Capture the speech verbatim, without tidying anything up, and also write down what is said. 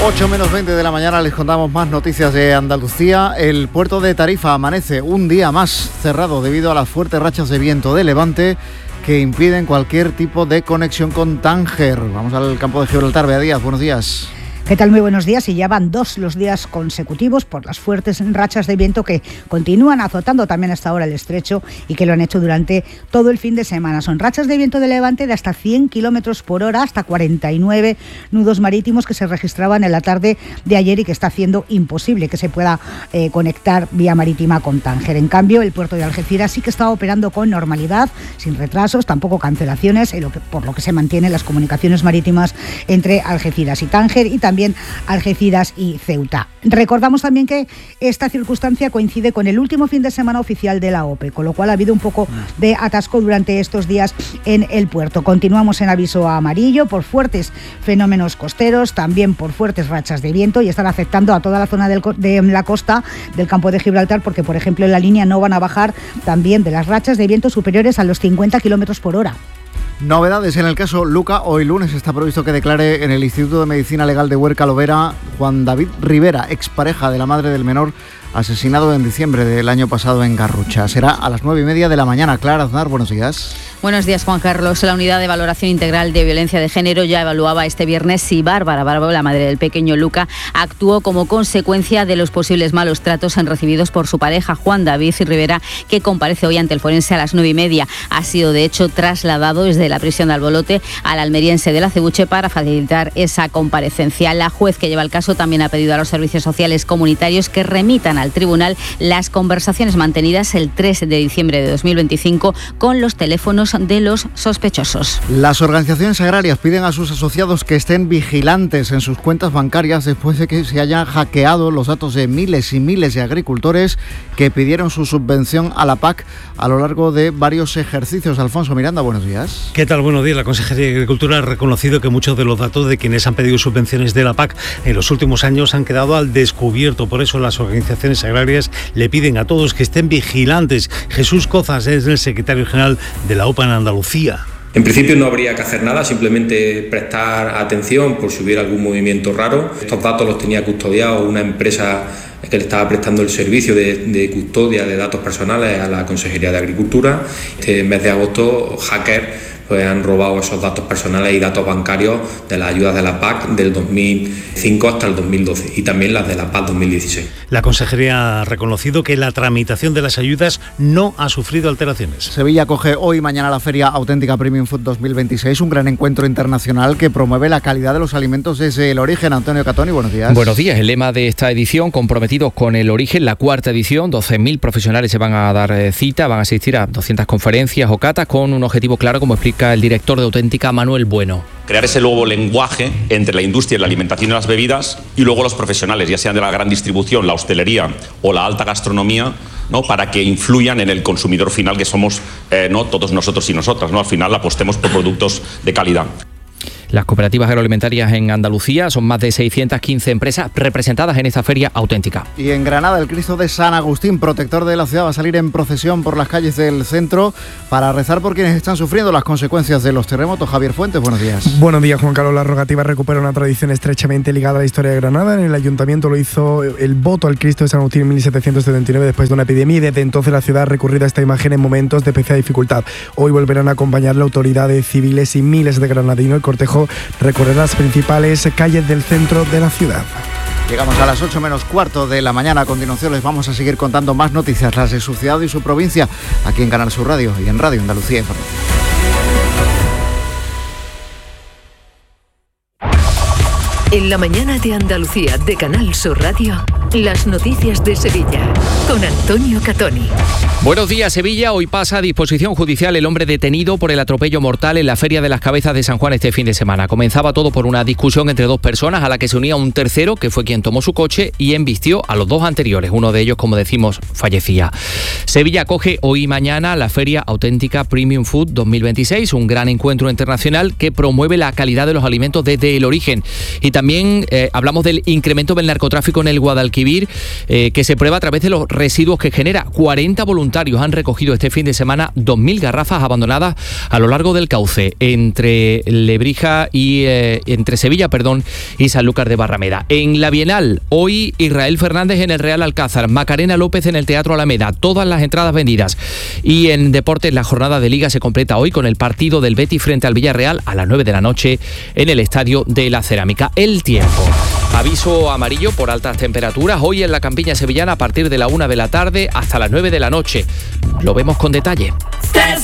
ocho menos veinte de la mañana les contamos más noticias de Andalucía. El puerto de Tarifa amanece un día más cerrado debido a las fuertes rachas de viento de levante que impiden cualquier tipo de conexión con Tánger. Vamos al campo de Gibraltar. Bea Díaz, buenos días. ¿Qué tal? Muy buenos días. Y ya van dos los días consecutivos por las fuertes rachas de viento que continúan azotando también hasta ahora el estrecho y que lo han hecho durante todo el fin de semana. Son rachas de viento de levante de hasta cien kilómetros por hora, hasta cuarenta y nueve nudos marítimos que se registraban en la tarde de ayer y que está haciendo imposible que se pueda eh, conectar vía marítima con Tánger. En cambio, el puerto de Algeciras sí que está operando con normalidad, sin retrasos, tampoco cancelaciones, por lo que se mantienen las comunicaciones marítimas entre Algeciras y Tánger y también También Algeciras y Ceuta. Recordamos también que esta circunstancia coincide con el último fin de semana oficial de la OPE, con lo cual ha habido un poco de atasco durante estos días en el puerto. Continuamos en aviso amarillo por fuertes fenómenos costeros, también por fuertes rachas de viento y están afectando a toda la zona del, de la costa del campo de Gibraltar porque, por ejemplo, en la línea no van a bajar también de las rachas de viento superiores a los cincuenta kilómetros por hora. Novedades en el caso Luca. Hoy lunes está previsto que declare en el Instituto de Medicina Legal de Huerca Lovera Juan David Rivera, expareja de la madre del menor asesinado en diciembre del año pasado en Garrucha. Será a las nueve y media de la mañana. Clara Aznar, buenos días. Buenos días, Juan Carlos. La Unidad de Valoración Integral de Violencia de Género ya evaluaba este viernes si Bárbara Barbo, la madre del pequeño Luca, actuó como consecuencia de los posibles malos tratos recibidos por su pareja Juan David Rivera, que comparece hoy ante el forense a las nueve y media. Ha sido, de hecho, trasladado desde la prisión de Albolote al almeriense de la Acebuche para facilitar esa comparecencia. La juez que lleva el caso también ha pedido a los servicios sociales comunitarios que remitan al tribunal las conversaciones mantenidas el tres de diciembre de dos mil veinticinco con los teléfonos de los sospechosos. Las organizaciones agrarias piden a sus asociados que estén vigilantes en sus cuentas bancarias después de que se hayan hackeado los datos de miles y miles de agricultores que pidieron su subvención a la P A C a lo largo de varios ejercicios. Alfonso Miranda, buenos días. ¿Qué tal? Buenos días. La Consejería de Agricultura ha reconocido que muchos de los datos de quienes han pedido subvenciones de la P A C en los últimos años han quedado al descubierto. Por eso las organizaciones agrarias le piden a todos que estén vigilantes. Jesús Cozas es el secretario general de la O P A en Andalucía. En principio no habría que hacer nada, simplemente prestar atención por si hubiera algún movimiento raro. Estos datos los tenía custodiados una empresa que le estaba prestando el servicio de, de custodia de datos personales a la Consejería de Agricultura. Este mes de agosto, hackers pues han robado esos datos personales y datos bancarios de las ayudas de la P A C del dos mil cinco hasta el dos mil doce y también las de la P A C dos mil dieciséis. La Consejería ha reconocido que la tramitación de las ayudas no ha sufrido alteraciones. Sevilla acoge hoy y mañana la Feria Auténtica Premium Food dos mil veintiséis, un gran encuentro internacional que promueve la calidad de los alimentos desde el origen. Antonio Catoni, buenos días. Buenos días. El lema de esta edición, comprometidos con el origen, la cuarta edición, doce mil profesionales se van a dar cita, van a asistir a doscientas conferencias o catas con un objetivo claro, como explica el director de Auténtica, Manuel Bueno. Crear ese nuevo lenguaje entre la industria, la alimentación y las bebidas y luego los profesionales, ya sean de la gran distribución, la hostelería o la alta gastronomía, ¿no?, para que influyan en el consumidor final que somos eh, no todos nosotros y nosotras, ¿no? Al final apostemos por productos de calidad. Las cooperativas agroalimentarias en Andalucía son más de seiscientas quince empresas representadas en esta feria auténtica. Y en Granada, el Cristo de San Agustín, protector de la ciudad, va a salir en procesión por las calles del centro para rezar por quienes están sufriendo las consecuencias de los terremotos. Javier Fuentes, buenos días. Buenos días, Juan Carlos. La rogativa recupera una tradición estrechamente ligada a la historia de Granada. En el ayuntamiento lo hizo el voto al Cristo de San Agustín en mil setecientos setenta y nueve después de una epidemia, y desde entonces la ciudad ha recurrido a esta imagen en momentos de especial dificultad. Hoy volverán a acompañarle autoridades civiles y miles de granadinos. El cortejo recorrerá las principales calles del centro de la ciudad. Llegamos a las ocho menos cuarto de la mañana. A continuación les vamos a seguir contando más noticias, las de su ciudad y su provincia, aquí en Canal Sur Radio y en Radio Andalucía Información. En la mañana de Andalucía de Canal Sur Radio, las noticias de Sevilla, con Antonio Catoni. Buenos días, Sevilla. Hoy pasa a disposición judicial el hombre detenido por el atropello mortal en la Feria de las Cabezas de San Juan este fin de semana. Comenzaba todo por una discusión entre dos personas a la que se unía un tercero, que fue quien tomó su coche y embistió a los dos anteriores. Uno de ellos, como decimos, fallecía. Sevilla acoge hoy y mañana la Feria Auténtica Premium Food dos mil veintiséis, un gran encuentro internacional que promueve la calidad de los alimentos desde el origen. Y también eh, hablamos del incremento del narcotráfico en el Guadalquivir. vivir eh, que se prueba a través de los residuos que genera. cuarenta voluntarios han recogido este fin de semana dos mil garrafas abandonadas a lo largo del cauce entre Lebrija y eh, entre Sevilla, perdón, y Sanlúcar de Barrameda. En la Bienal, hoy Israel Fernández en el Real Alcázar, Macarena López en el Teatro Alameda, todas las entradas vendidas. Y en deportes, la jornada de Liga se completa hoy con el partido del Betis frente al Villarreal a las nueve de la noche en el Estadio de la Cerámica. El tiempo. Aviso amarillo por altas temperaturas hoy en la campiña sevillana a partir de la una de la tarde hasta las nueve de la noche. Lo vemos con detalle.